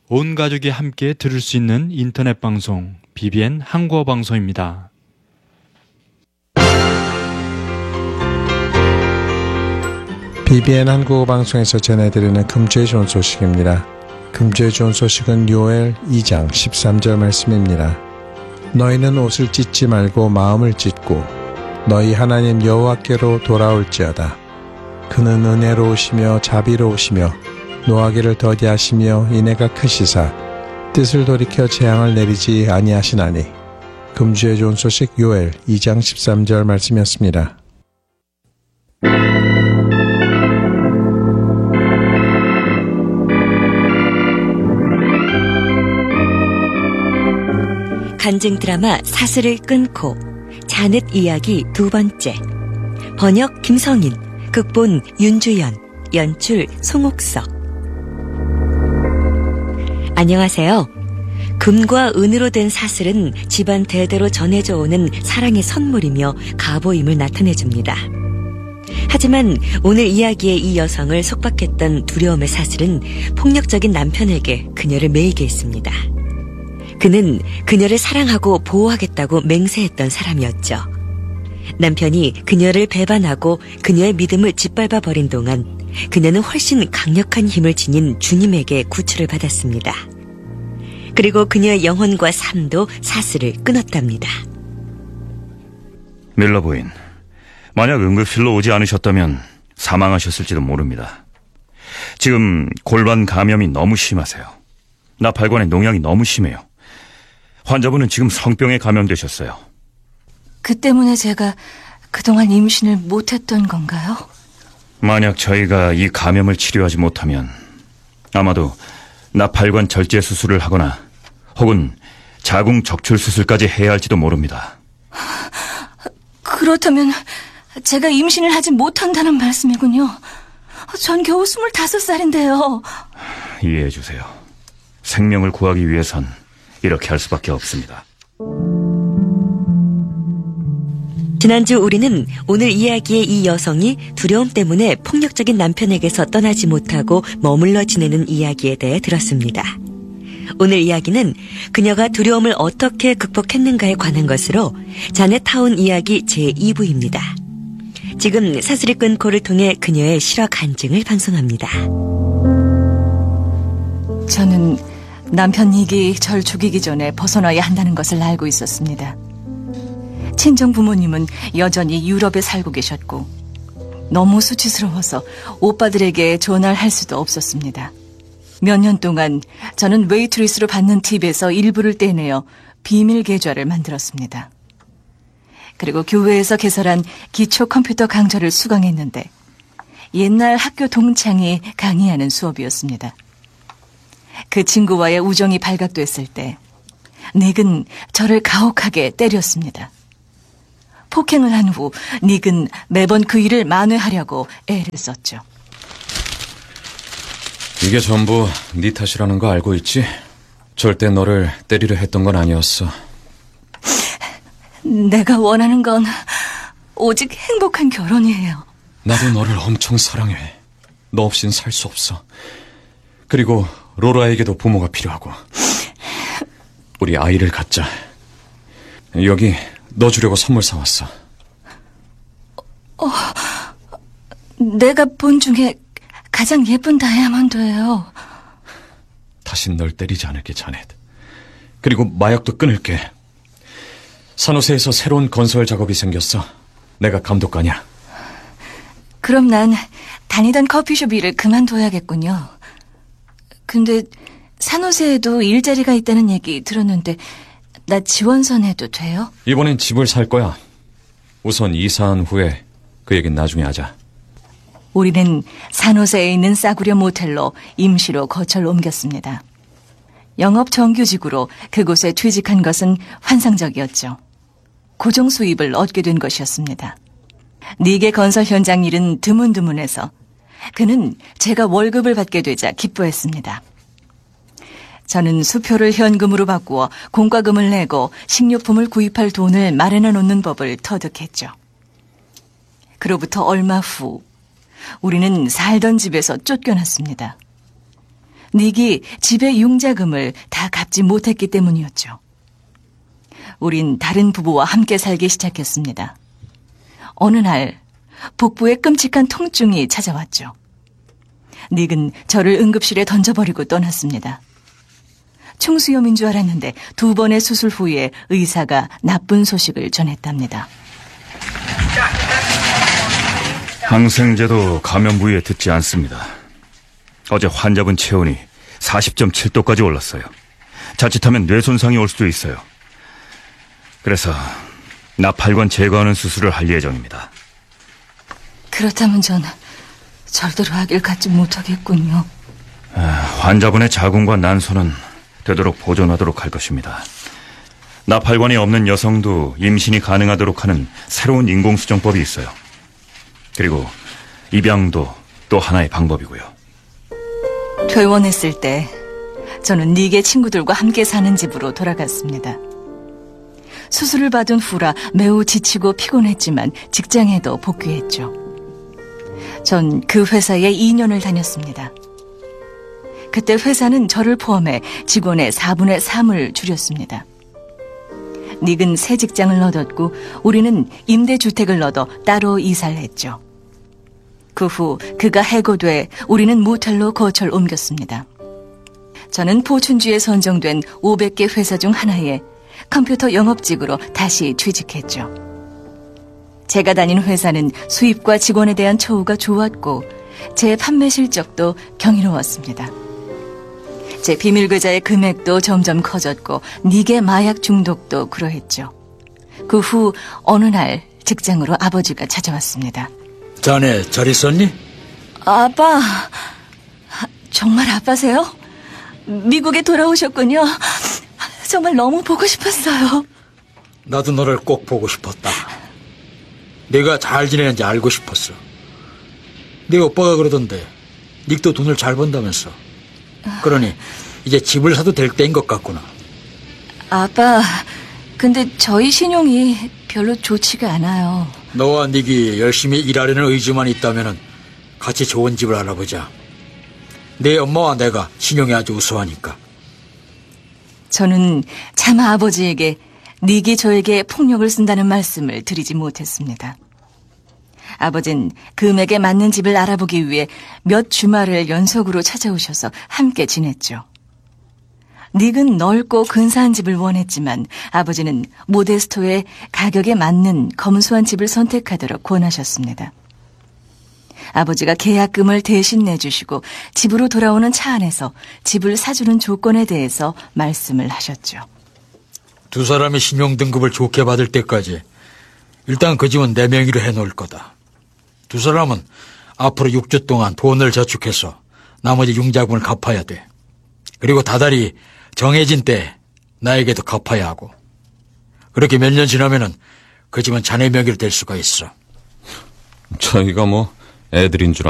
온 가족이 함께 들을 수 있는 인터넷 방송 BBN 한국어 방송입니다. BBN 한국어 방송에서 전해드리는 금주의 좋은 소식입니다. 금주의 좋은 소식은 요엘 2장 13절 말씀입니다. 너희는 옷을 찢지 말고 마음을 찢고 너희 하나님 여호와께로 돌아올지어다. 그는 은혜로우시며 자비로우시며 노하기를 더디하시며 인애가 크시사 뜻을 돌이켜 재앙을 내리지 아니하시나니. 금주의 좋은 소식 요엘 2장 13절 말씀이었습니다. 간증 드라마 사슬을 끊고 자넷 이야기 두 번째. 번역 김성인, 극본 윤주연, 연출 송옥석. 안녕하세요. 금과 은으로 된 사슬은 집안 대대로 전해져 오는 사랑의 선물이며 가보임을 나타내줍니다. 하지만 오늘 이야기의 이 여성을 속박했던 두려움의 사슬은 폭력적인 남편에게 그녀를 매이게 했습니다. 그는 그녀를 사랑하고 보호하겠다고 맹세했던 사람이었죠. 남편이 그녀를 배반하고 그녀의 믿음을 짓밟아 버린 동안 그녀는 훨씬 강력한 힘을 지닌 주님에게 구출을 받았습니다. 그리고 그녀의 영혼과 삶도 사슬을 끊었답니다. 밀러 부인, 만약 응급실로 오지 않으셨다면 사망하셨을지도 모릅니다. 지금 골반 감염이 너무 심하세요. 나팔관의 농약이 너무 심해요. 환자분은 지금 성병에 감염되셨어요. 그 때문에 제가 그동안 임신을 못했던 건가요? 만약 저희가 이 감염을 치료하지 못하면 아마도 나팔관 절제 수술을 하거나 혹은 자궁 적출 수술까지 해야 할지도 모릅니다. 그렇다면 제가 임신을 하지 못한다는 말씀이군요. 전 겨우 25살인데요. 이해해 주세요. 생명을 구하기 위해선 이렇게 할 수밖에 없습니다. 지난주 우리는 오늘 이야기의 이 여성이 두려움 때문에 폭력적인 남편에게서 떠나지 못하고 머물러 지내는 이야기에 대해 들었습니다. 오늘 이야기는 그녀가 두려움을 어떻게 극복했는가에 관한 것으로 자넷타운 이야기 제2부입니다. 지금 사슬이 끊고를 통해 그녀의 실화 간증을 방송합니다. 저는 남편 닉이 절 죽이기 전에 벗어나야 한다는 것을 알고 있었습니다. 친정 부모님은 여전히 유럽에 살고 계셨고 너무 수치스러워서 오빠들에게 전화를 할 수도 없었습니다. 몇 년 동안 저는 웨이트리스로 받는 팁에서 일부를 떼내어 비밀 계좌를 만들었습니다. 그리고 교회에서 개설한 기초 컴퓨터 강좌를 수강했는데 옛날 학교 동창이 강의하는 수업이었습니다. 그 친구와의 우정이 발각됐을 때 닉은 저를 가혹하게 때렸습니다. 폭행을 한 후 닉은 매번 그 일을 만회하려고 애를 썼죠. 이게 전부 네 탓이라는 거 알고 있지? 절대 너를 때리려 했던 건 아니었어. 내가 원하는 건 오직 행복한 결혼이에요. 나도 너를 엄청 사랑해. 너 없인 살 수 없어. 그리고 로라에게도 부모가 필요하고. 우리 아이를 갖자. 여기 너 주려고 선물 사왔어. 내가 본 중에 가장 예쁜 다이아몬드예요. 다신 널 때리지 않을게, 자넷. 그리고 마약도 끊을게. 산호세에서 새로운 건설 작업이 생겼어. 내가 감독관이야. 그럼 난 다니던 커피숍 일을 그만둬야겠군요. 근데 산호세에도 일자리가 있다는 얘기 들었는데 나 지원서 내도 돼요? 이번엔 집을 살 거야. 우선 이사한 후에 그 얘기는 나중에 하자. 우리는 산호세에 있는 싸구려 모텔로 임시로 거처를 옮겼습니다. 영업 정규직으로 그곳에 취직한 것은 환상적이었죠. 고정 수입을 얻게 된 것이었습니다. 닉의 건설 현장 일은 드문드문해서 그는 제가 월급을 받게 되자 기뻐했습니다. 저는 수표를 현금으로 바꾸어 공과금을 내고 식료품을 구입할 돈을 마련해 놓는 법을 터득했죠. 그로부터 얼마 후 우리는 살던 집에서 쫓겨났습니다. 닉이 집의 융자금을 다 갚지 못했기 때문이었죠. 우린 다른 부부와 함께 살기 시작했습니다. 어느 날 복부에 끔찍한 통증이 찾아왔죠. 닉은 저를 응급실에 던져버리고 떠났습니다. 충수염인 줄 알았는데 2번의 수술 후에 의사가 나쁜 소식을 전했답니다. 항생제도 감염 부위에 듣지 않습니다. 어제 환자분 체온이 40.7도까지 올랐어요. 자칫하면 뇌 손상이 올 수도 있어요. 그래서 나팔관 제거하는 수술을 할 예정입니다. 그렇다면 전 절대로 아기를 갖지 못하겠군요. 환자분의 자궁과 난소는 되도록 보존하도록 할 것입니다. 나팔관이 없는 여성도 임신이 가능하도록 하는 새로운 인공수정법이 있어요. 그리고 입양도 또 하나의 방법이고요. 퇴원했을 때 저는 닉의 친구들과 함께 사는 집으로 돌아갔습니다. 수술을 받은 후라 매우 지치고 피곤했지만 직장에도 복귀했죠. 전 그 회사에 2년을 다녔습니다. 그때 회사는 저를 포함해 직원의 4분의 3을 줄였습니다. 닉은 새 직장을 얻었고 우리는 임대주택을 얻어 따로 이사를 했죠. 그 후 그가 해고돼 우리는 모텔로 거처를 옮겼습니다. 저는 포춘주에 선정된 500개 회사 중 하나에 컴퓨터 영업직으로 다시 취직했죠. 제가 다닌 회사는 수입과 직원에 대한 처우가 좋았고 제 판매 실적도 경이로웠습니다. 제 비밀 계좌의 금액도 점점 커졌고 닉의 마약 중독도 그러했죠. 그 후 어느 날 직장으로 아버지가 찾아왔습니다. 자네 잘 있었니? 아빠, 정말 아빠세요? 미국에 돌아오셨군요. 정말 너무 보고 싶었어요. 나도 너를 꼭 보고 싶었다. 네가 잘 지내는지 알고 싶었어. 네 오빠가 그러던데 닉도 돈을 잘 번다면서. 그러니 이제 집을 사도 될 때인 것 같구나. 아빠, 근데 저희 신용이 별로 좋지가 않아요. 너와 닉이 열심히 일하려는 의지만 있다면 같이 좋은 집을 알아보자. 네 엄마와 내가 신용이 아주 우수하니까. 저는 차마 아버지에게 닉이 저에게 폭력을 쓴다는 말씀을 드리지 못했습니다. 아버진 금액에 맞는 집을 알아보기 위해 몇 주말을 연속으로 찾아오셔서 함께 지냈죠. 닉은 넓고 근사한 집을 원했지만 아버지는 모데스토의 가격에 맞는 검소한 집을 선택하도록 권하셨습니다. 아버지가 계약금을 대신 내주시고 집으로 돌아오는 차 안에서 집을 사주는 조건에 대해서 말씀을 하셨죠. 두 사람이 신용 등급을 좋게 받을 때까지 일단 그 집은 내 명의로 해놓을 거다. 두 사람은 앞으로 6주 동안 돈을 저축해서 나머지 융자금을 갚아야 돼. 그리고 다달이 정해진 때 나에게도 갚아야 하고. 그렇게 몇 년 지나면은 그 집은 자네 명의로 될 수가 있어. 저희가 뭐 애들인 줄